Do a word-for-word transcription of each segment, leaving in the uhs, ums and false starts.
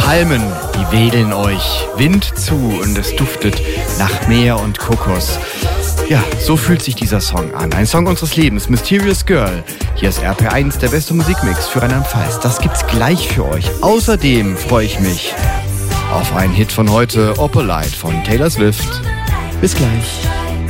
Palmen, die wedeln euch, Wind zu und es duftet nach Meer und Kokos. Ja, so fühlt sich dieser Song an. Ein Song unseres Lebens, Mysterious Girl. Hier ist R P R eins, der beste Musikmix für Rheinland-Pfalz. Das gibt's gleich für euch. Außerdem freue ich mich auf einen Hit von heute, Opalite von Taylor Swift. Bis gleich.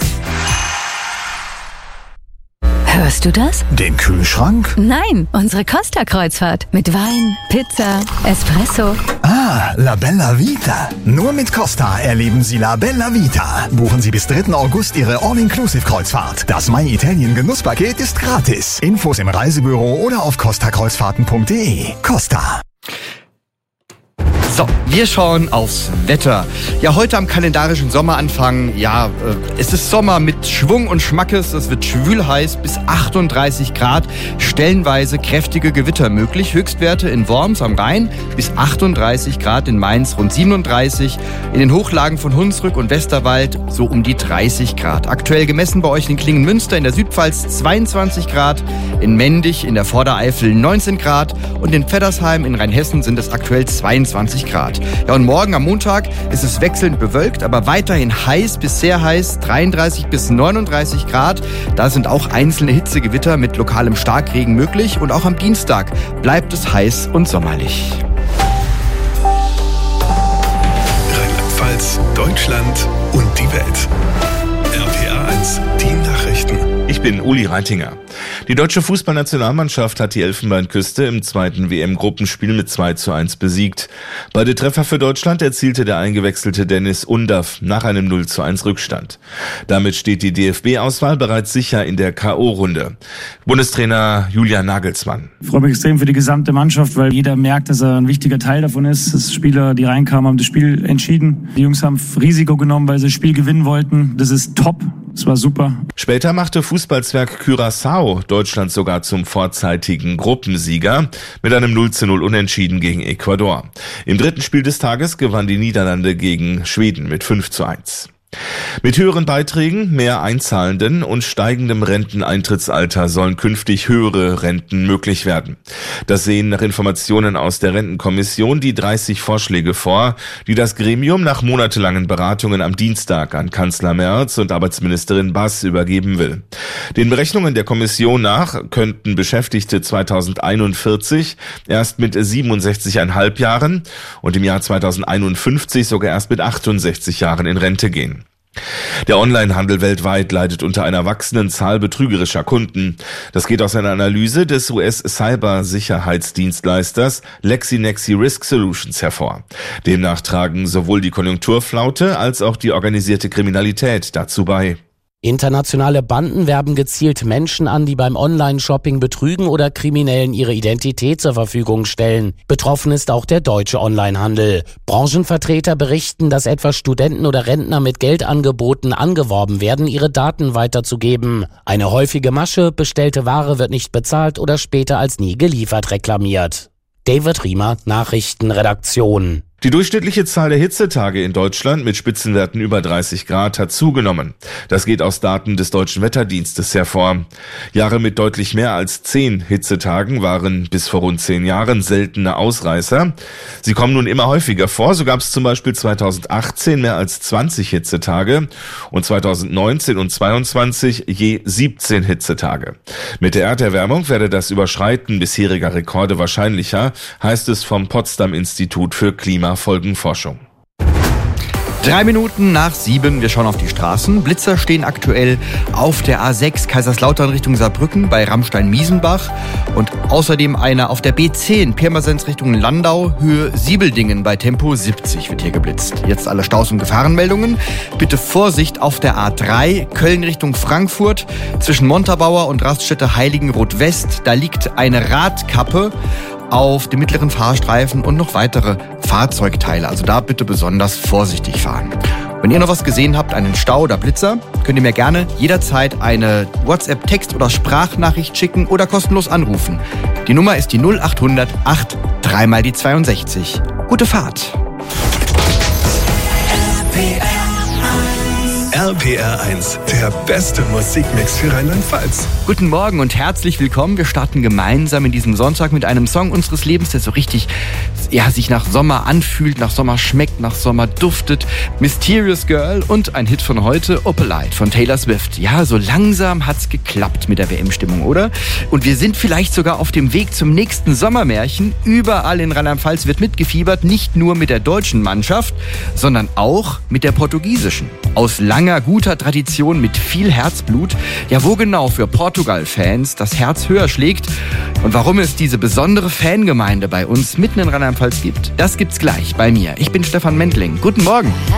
Hörst du das? Den Kühlschrank? Nein, unsere Costa-Kreuzfahrt. Mit Wein, Pizza, Espresso. Ah, La Bella Vita. Nur mit Costa erleben Sie La Bella Vita. Buchen Sie bis dritten August Ihre All-Inclusive-Kreuzfahrt. Das My Italien Genusspaket ist gratis. Infos im Reisebüro oder auf costa kreuzfahrten punkt de. Costa. So, wir schauen aufs Wetter. Ja, heute am kalendarischen Sommeranfang, ja, äh, es ist Sommer mit Schwung und Schmackes. Es wird schwül heiß bis achtunddreißig Grad. Stellenweise kräftige Gewitter möglich. Höchstwerte in Worms am Rhein bis achtunddreißig Grad, in Mainz rund siebenunddreißig. In den Hochlagen von Hunsrück und Westerwald so um die dreißig Grad. Aktuell gemessen bei euch in Klingen-Münster in der Südpfalz zweiundzwanzig Grad. In Mendig in der Vordereifel neunzehn Grad. Und in Pfeddersheim in Rheinhessen sind es aktuell zweiundzwanzig Grad. Ja, und morgen am Montag ist es wechselnd bewölkt, aber weiterhin heiß bis sehr heiß, dreiunddreißig bis neununddreißig Grad. Da sind auch einzelne Hitzegewitter mit lokalem Starkregen möglich. Und auch am Dienstag bleibt es heiß und sommerlich. Rheinland-Pfalz, Deutschland und die Welt. R P R eins, die Nachrichten. Ich bin Uli Reitinger. Die deutsche Fußballnationalmannschaft hat die Elfenbeinküste im zweiten W M-Gruppenspiel mit zwei zu eins besiegt. Beide Treffer für Deutschland erzielte der eingewechselte Dennis Undav nach einem null zu eins Rückstand. Damit steht die D F B-Auswahl bereits sicher in der K O-Runde. Bundestrainer Julian Nagelsmann. Ich freue mich extrem für die gesamte Mannschaft, weil jeder merkt, dass er ein wichtiger Teil davon ist. Das Spieler, die reinkamen, haben das Spiel entschieden. Die Jungs haben Risiko genommen, weil sie das Spiel gewinnen wollten. Das ist top. Das war super. Später machte Fußballzwerg Curaçao Deutschland sogar zum vorzeitigen Gruppensieger mit einem null zu null Unentschieden gegen Ecuador. Im dritten Spiel des Tages gewann die Niederlande gegen Schweden mit fünf zu eins. Mit höheren Beiträgen, mehr Einzahlenden und steigendem Renteneintrittsalter sollen künftig höhere Renten möglich werden. Das sehen nach Informationen aus der Rentenkommission die dreißig Vorschläge vor, die das Gremium nach monatelangen Beratungen am Dienstag an Kanzler Merz und Arbeitsministerin Bass übergeben will. Den Berechnungen der Kommission nach könnten Beschäftigte zweitausendeinundvierzig erst mit siebenundsechzig Komma fünf Jahren und im Jahr zweitausendeinundfünfzig sogar erst mit achtundsechzig Jahren in Rente gehen. Der Onlinehandel weltweit leidet unter einer wachsenden Zahl betrügerischer Kunden. Das geht aus einer Analyse des U S-Cybersicherheitsdienstleisters LexInexi Risk Solutions hervor. Demnach tragen sowohl die Konjunkturflaute als auch die organisierte Kriminalität dazu bei. Internationale Banden werben gezielt Menschen an, die beim Online-Shopping betrügen oder Kriminellen ihre Identität zur Verfügung stellen. Betroffen ist auch der deutsche Onlinehandel. Branchenvertreter berichten, dass etwa Studenten oder Rentner mit Geldangeboten angeworben werden, ihre Daten weiterzugeben. Eine häufige Masche, bestellte Ware wird nicht bezahlt oder später als nie geliefert reklamiert. David Riemer, Nachrichtenredaktion. Die durchschnittliche Zahl der Hitzetage in Deutschland mit Spitzenwerten über dreißig Grad hat zugenommen. Das geht aus Daten des Deutschen Wetterdienstes hervor. Jahre mit deutlich mehr als zehn Hitzetagen waren bis vor rund zehn Jahren seltene Ausreißer. Sie kommen nun immer häufiger vor. So gab es zum Beispiel zweitausendachtzehn mehr als zwanzig Hitzetage und zweitausendneunzehn und zweiundzwanzig je siebzehn Hitzetage. Mit der Erderwärmung werde das Überschreiten bisheriger Rekorde wahrscheinlicher, heißt es vom Potsdam-Institut für Klima Folgenforschung. Drei Minuten nach sieben, wir schauen auf die Straßen. Blitzer stehen aktuell auf der A sechs Kaiserslautern Richtung Saarbrücken bei Rammstein-Miesenbach und außerdem einer auf der B zehn Pirmasens Richtung Landau, Höhe Siebeldingen bei Tempo siebzig wird hier geblitzt. Jetzt alle Staus- und Gefahrenmeldungen. Bitte Vorsicht auf der A drei Köln Richtung Frankfurt zwischen Montabaur und Raststätte Heiligenroth West. Da liegt eine Radkappe auf dem mittleren Fahrstreifen und noch weitere Fahrzeugteile. Also da bitte besonders vorsichtig fahren. Wenn ihr noch was gesehen habt, einen Stau oder Blitzer, könnt ihr mir gerne jederzeit eine WhatsApp-Text- oder Sprachnachricht schicken oder kostenlos anrufen. Die Nummer ist die null acht hundert acht drei mal die zweiundsechzig. Gute Fahrt! R R P R eins, der beste Musikmix für Rheinland-Pfalz. Guten Morgen und herzlich willkommen. Wir starten gemeinsam in diesem Sonntag mit einem Song unseres Lebens, der so richtig, ja, sich nach Sommer anfühlt, nach Sommer schmeckt, nach Sommer duftet. Mysterious Girl und ein Hit von heute, Opalite von Taylor Swift. Ja, so langsam hat's geklappt mit der W M-Stimmung, oder? Und wir sind vielleicht sogar auf dem Weg zum nächsten Sommermärchen. Überall in Rheinland-Pfalz wird mitgefiebert, nicht nur mit der deutschen Mannschaft, sondern auch mit der portugiesischen. Aus langer, guter Tradition mit viel Herzblut. Ja, wo genau für Portugal-Fans das Herz höher schlägt und warum es diese besondere Fangemeinde bei uns mitten in Rheinland-Pfalz gibt, das gibt's gleich bei mir. Ich bin Stefan Mentling. Guten Morgen.